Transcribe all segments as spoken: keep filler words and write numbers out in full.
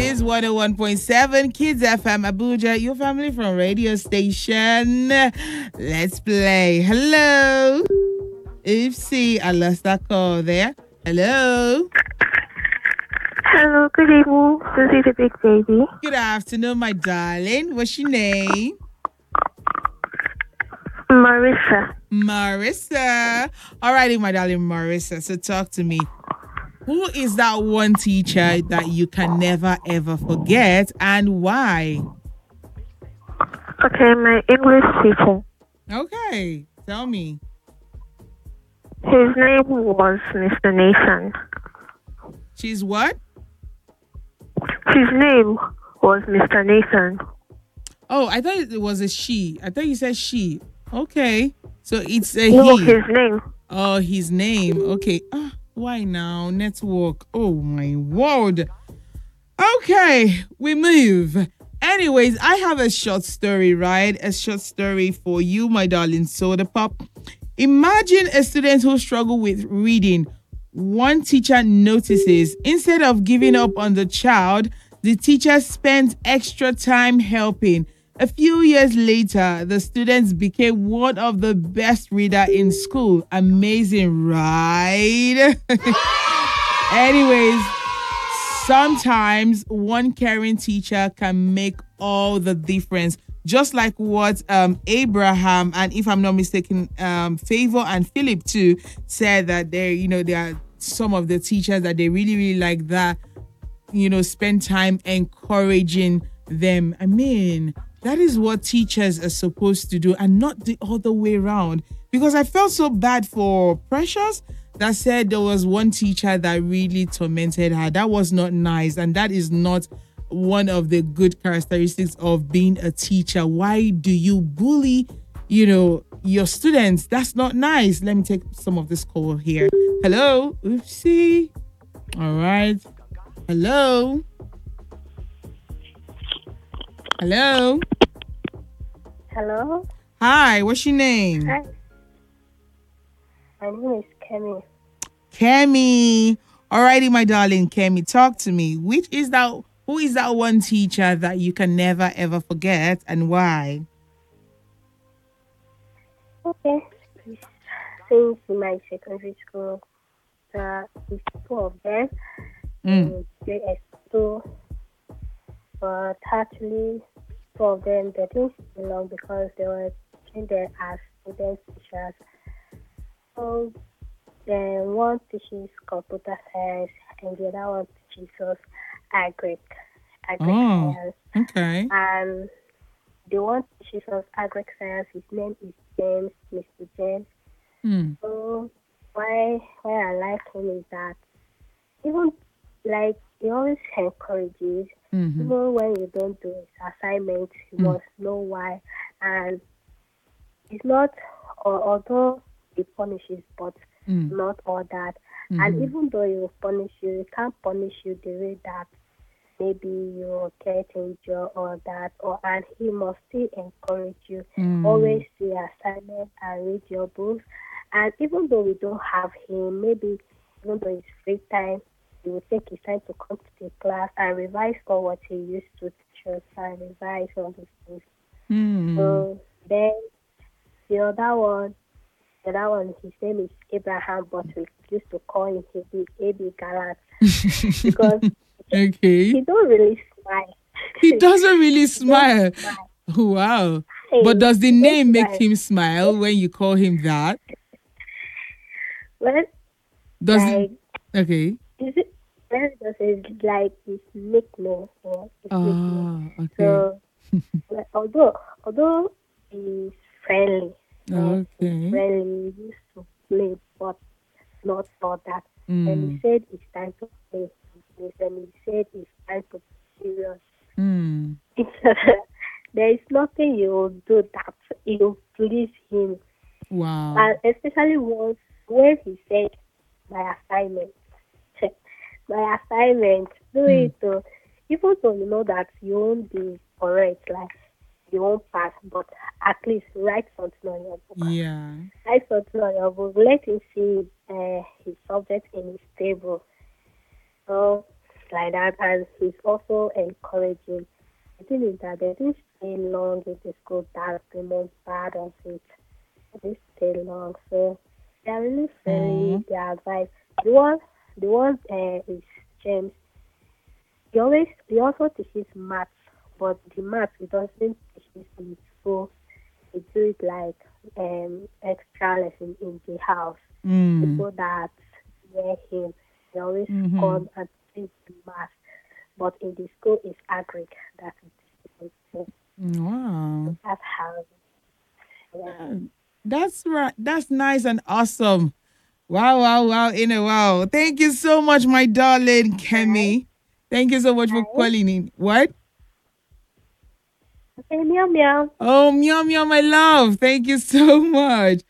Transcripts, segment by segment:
is one oh one point seven Kids F M Abuja, your family from radio station. Let's play. Hello. Oopsie, I lost that call there. Hello. Hello, good evening. Susie the big baby. Good afternoon, my darling. What's your name? Marissa. Marissa. Alrighty, my darling Marissa. So talk to me. Who is that one teacher that you can never ever forget and why? Okay, my English teacher. Okay, tell me. His name was Mister Nathan. She's what? His name was Mister Nathan. Oh, I thought it was a she. I thought you said she. Okay. So it's a No, he. his name. Oh, his name. Okay. Ah, why now? Network. Oh my word. Okay, we move. Anyways, I have a short story, right? A short story for you, my darling soda pop. Imagine a student who struggles with reading. One teacher notices, instead of giving up on the child, the teacher spends extra time helping. A few years later, the students became one of the best reader in school. Amazing, right? Anyways, sometimes one caring teacher can make all the difference. Just like what um, Abraham and, if I'm not mistaken, um, Favor and Philip too said, that they, you know, there are some of the teachers that they really, really like that, you know, spend time encouraging them. I mean, that is what teachers are supposed to do, and not the other way around. Because I felt so bad for Precious that said there was one teacher that really tormented her. That was not nice, and that is not one of the good characteristics of being a teacher. Why do you bully, you know, your students? That's not nice. Let me take some of this call here. Hello. Oopsie. All right. Hello. Hello. Hello. Hi. What's your name? Hi. My name is Kemi. Kemi. Alrighty, my darling Kemi. Talk to me. Which is that? Who is that one teacher that you can never ever forget, and why? Okay. Since in my secondary school, there is two of them. Mm. They two, but actually, two of them they didn't stay long because they were trained there as student teachers. So then one teaches computer science and the other one teaches us agric, agric Oh, science. okay. And the one teaches us agric science, his name is James, Mister James. Mm. So why why I like him is that even like he always encourages, Mm-hmm. even when you don't do his assignments, you Mm. must know why. And it's not, or although he punishes, but Mm. not all that. Mm-hmm. And even though he will punish you, he can't punish you the way that maybe you get injured or that, or and he must still encourage you. Mm. Always do your assignment and read your books. And even though we don't have him, maybe even though it's free time, he will take his time to come to the class and revise all what he used to teach us and revise all these things. Mm. So then the other one, the other one, his name is Abraham, but we used to call him A B, A B Gallant because Okay. he don't really smile. He doesn't really He smile. don't smile. Wow. Hey, But does the he don't name make smile. him smile when you call him that? Well, Does like, it? Okay. is it? Well, does it like his nickname? Yeah, his nickname. Oh, okay. So, like, although although he's friendly, yeah, he's Okay. friendly, he used to play, but not all that. And he Mm. said it's time to play. And he said it's time to be serious. Mm. There is nothing you will do that will please him. Wow. And especially once when he said my assignment. My assignment, do Mm. it though. Even though you know that you won't be correct, like you won't pass, but at least write something on your book. Yeah. Write something on your book. Let him see uh, his subject in his table. So like that, and he's also encouraging. The thing is that they didn't stay long in the school that the most bad of it. They didn't stay long, so they're really Oh. friendly. They advise. The one, the one uh, is James. He always, he also teaches maths, but the maths he doesn't teach it in school. He do it like um extra lesson in the house. Mm. People that near him, they always Mm-hmm. come and teach the math. But in the school, it's agric that is teaching. Wow. That's how. Yeah. Yeah, that's right. That's nice and awesome. Wow, wow, wow. In a wow. Thank you so much, my darling Right. Kemi. Thank you so much for Right. calling in. What? Okay, meow meow. Oh, meow, meow, my love. Thank you so much.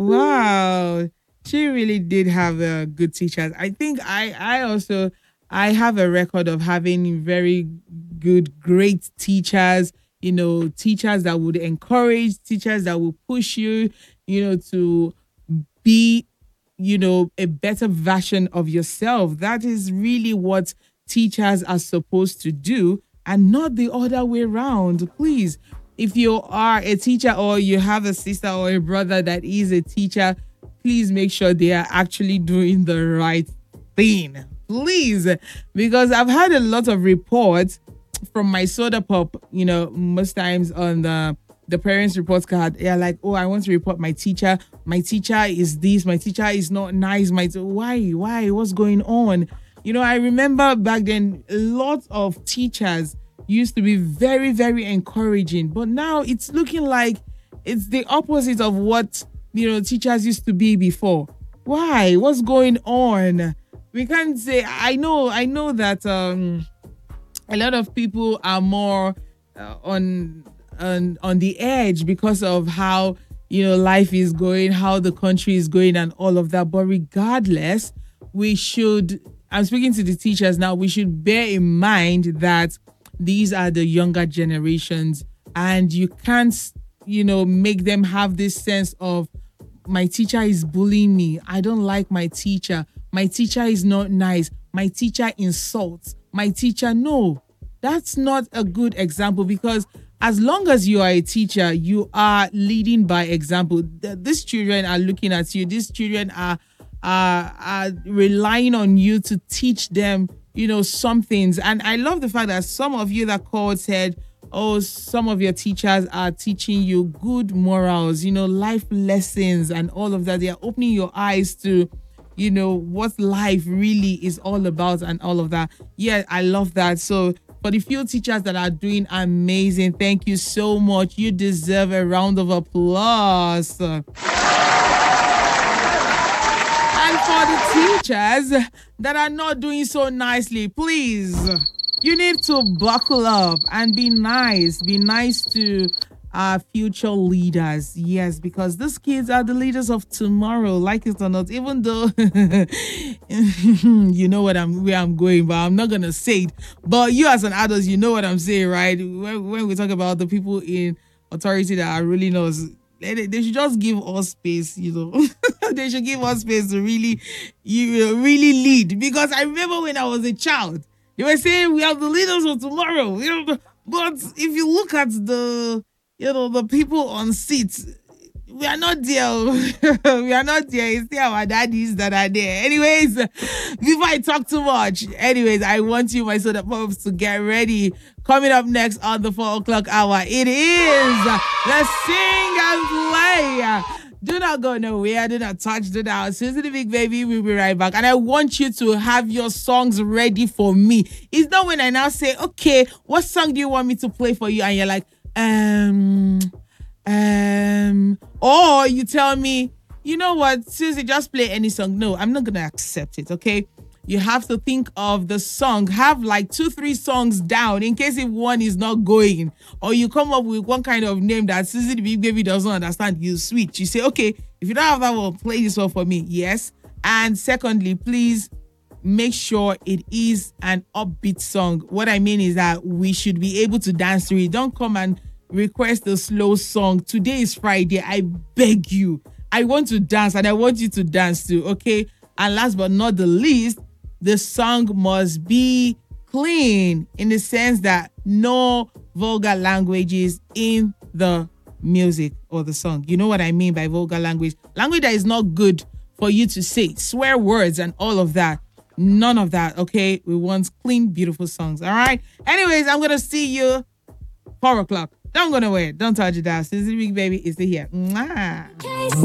Wow. She really did have uh, good teachers. I think I, I also, I have a record of having very good, great teachers, you know, teachers that would encourage, teachers that would push you, you know, to be, you know, a better version of yourself. That is really what teachers are supposed to do and not the other way around. Please, if you are a teacher or you have a sister or a brother that is a teacher, please make sure they are actually doing the right thing. Please, because I've had a lot of reports from my soda pop, you know, most times on the the parents report card, they're like, oh, I want to report my teacher. My teacher is this, my teacher is not nice. My why, why, what's going on? You know, I remember back then a lot of teachers used to be very, very encouraging, but now it's looking like it's the opposite of what you know teachers used to be before. Why? What's going on? We can't say. I know. I know that um a lot of people are more uh, on on on the edge because of how you know life is going, how the country is going, and all of that. But regardless, we should. I'm speaking to the teachers now. We should bear in mind that these are the younger generations, and you can't, you know, make them have this sense of my teacher is bullying me. I don't like my teacher. My teacher is not nice. My teacher insults. My teacher, no, that's not a good example because as long as you are a teacher, you are leading by example. Th- These children are looking at you. These children are are, are relying on you to teach them, you know, some things. And I love the fact that some of you that called said, oh, some of your teachers are teaching you good morals, you know, life lessons and all of that. They are opening your eyes to, you know, what life really is all about and all of that. Yeah, I love that. So for the few teachers that are doing amazing, thank you so much. You deserve a round of applause. And for the teachers that are not doing so nicely, please, you need to buckle up and be nice. Be nice to our future leaders. Yes, because these kids are the leaders of tomorrow, like it or not, even though you know what I'm where I'm going, but I'm not gonna say it. But you as an adult, you know what I'm saying, right? When, when we talk about the people in authority that are ruling us, they, they should just give us space, you know. They should give us space to really, you know, really lead. Because I remember when I was a child, they were saying we are the leaders of tomorrow. You know, but if you look at the, you know, the people on seats, we are not there. We are not there. It's still our daddies that are there. Anyways, before I talk too much, anyways, I want you, my soda pops, to get ready. Coming up next on the four o'clock hour, it is the Sing and Play. Do not go nowhere. Do not touch the dial. Susie the Big Baby will be right back. And I want you to have your songs ready for me. It's not when I now say, okay, what song do you want me to play for you? And you're like, um, um, or you tell me, you know what, Susie, just play any song. No, I'm not going to accept it, okay? You have to think of the song, have like two, three songs down in case if one is not going, or you come up with one kind of name that Susie the Big Baby doesn't understand, you switch. You say, okay, if you don't have that one, play this one for me. Yes. And secondly, please make sure it is an upbeat song. What I mean is that we should be able to dance to it. Don't come and request a slow song. Today is Friday. I beg you. I want to dance and I want you to dance too. Okay. And last but not the least, the song must be clean in the sense that no vulgar languages in the music or the song. You know what I mean by vulgar language? Language that is not good for you to say, swear words and all of that. None of that, okay? We want clean, beautiful songs, all right? Anyways, I'm going to see you four o'clock. Don't go nowhere. Don't touch it down. Since the big baby is here. Mwah.